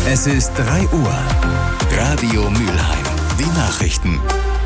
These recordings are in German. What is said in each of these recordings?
Es ist 3 Uhr. Radio Mülheim. Die Nachrichten.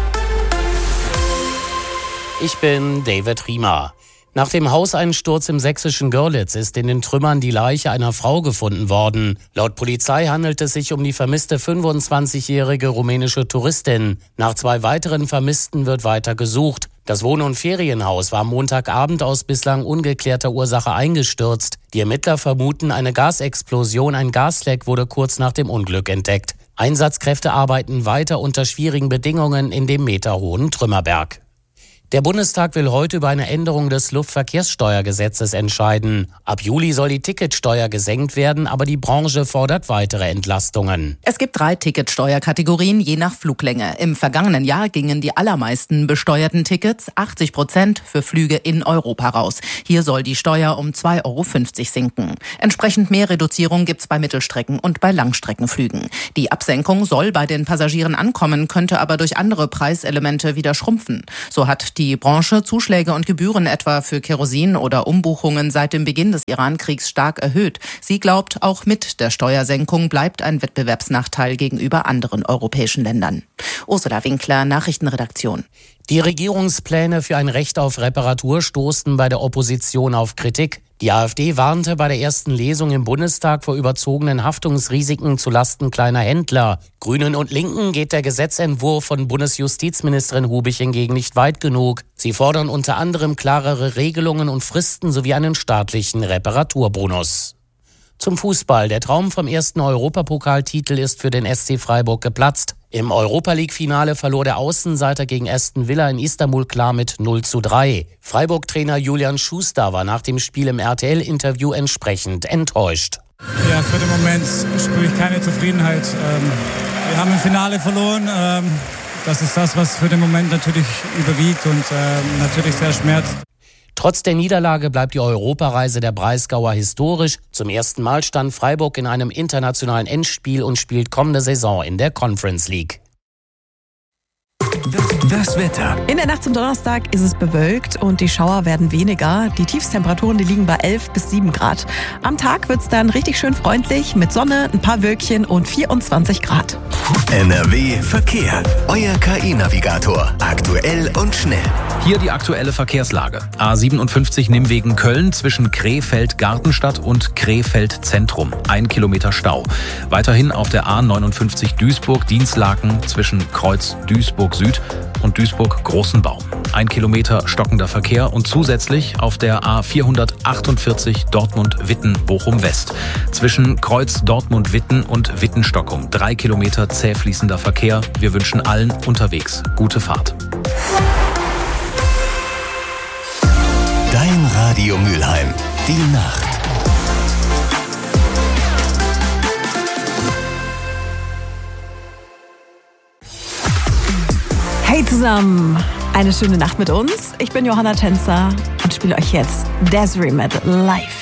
Ich bin David Riemer. Nach dem Hauseinsturz im sächsischen Görlitz ist in den Trümmern die Leiche einer Frau gefunden worden. Laut Polizei handelt es sich um die vermisste 25-jährige rumänische Touristin. Nach 2 weiteren Vermissten wird weiter gesucht. Das Wohn- und Ferienhaus war am Montagabend aus bislang ungeklärter Ursache eingestürzt. Die Ermittler vermuten eine Gasexplosion. Ein Gasleck wurde kurz nach dem Unglück entdeckt. Einsatzkräfte arbeiten weiter unter schwierigen Bedingungen in dem meterhohen Trümmerberg. Der Bundestag will heute über eine Änderung des Luftverkehrssteuergesetzes entscheiden. Ab Juli soll die Ticketsteuer gesenkt werden, aber die Branche fordert weitere Entlastungen. Es gibt 3 Ticketsteuerkategorien je nach Fluglänge. Im vergangenen Jahr gingen die allermeisten besteuerten Tickets, 80%, für Flüge in Europa raus. Hier soll die Steuer um 2,50 € sinken. Entsprechend mehr Reduzierung gibt's bei Mittelstrecken- und bei Langstreckenflügen. Die Absenkung soll bei den Passagieren ankommen, könnte aber durch andere Preiselemente wieder schrumpfen. So hat die Branche Zuschläge und Gebühren etwa für Kerosin oder Umbuchungen seit dem Beginn des Iran-Kriegs stark erhöht. Sie glaubt, auch mit der Steuersenkung bleibt ein Wettbewerbsnachteil gegenüber anderen europäischen Ländern. Ursula Winkler, Nachrichtenredaktion. Die Regierungspläne für ein Recht auf Reparatur stoßen bei der Opposition auf Kritik. Die AfD warnte bei der ersten Lesung im Bundestag vor überzogenen Haftungsrisiken zulasten kleiner Händler. Grünen und Linken geht der Gesetzentwurf von Bundesjustizministerin Hubich hingegen nicht weit genug. Sie fordern unter anderem klarere Regelungen und Fristen sowie einen staatlichen Reparaturbonus. Zum Fußball. Der Traum vom ersten Europapokaltitel ist für den SC Freiburg geplatzt. Im Europa-League-Finale verlor der Außenseiter gegen Aston Villa in Istanbul klar mit 0:3. Freiburg-Trainer Julian Schuster war nach dem Spiel im RTL-Interview entsprechend enttäuscht. Ja, für den Moment spüre ich keine Zufriedenheit. Wir haben im Finale verloren. Das ist das, was für den Moment natürlich überwiegt und natürlich sehr schmerzt. Trotz der Niederlage bleibt die Europareise der Breisgauer historisch. Zum ersten Mal stand Freiburg in einem internationalen Endspiel und spielt kommende Saison in der Conference League. Das Wetter. In der Nacht zum Donnerstag ist es bewölkt und die Schauer werden weniger. Die Tiefstemperaturen, die liegen bei 11 bis 7 Grad. Am Tag wird es dann richtig schön freundlich mit Sonne, ein paar Wölkchen und 24 Grad. NRW Verkehr. Euer KI-Navigator. Aktuell und schnell. Hier die aktuelle Verkehrslage. A57 Nimwegen-Köln zwischen Krefeld-Gartenstadt und Krefeld-Zentrum. 1 Kilometer Stau. Weiterhin auf der A59 Duisburg-Dienstlaken zwischen Kreuz Duisburg Süd und Duisburg-Großenbaum. 1 Kilometer stockender Verkehr und zusätzlich auf der A448 Dortmund-Witten-Bochum-West. Zwischen Kreuz Dortmund-Witten und Wittenstockung 3 Kilometer zäh fließender Verkehr. Wir wünschen allen unterwegs gute Fahrt. Dein Radio Mülheim. Die Nacht. Hey zusammen, eine schöne Nacht mit uns. Ich bin Johanna Tänzer und spiele euch jetzt Desiree mit live.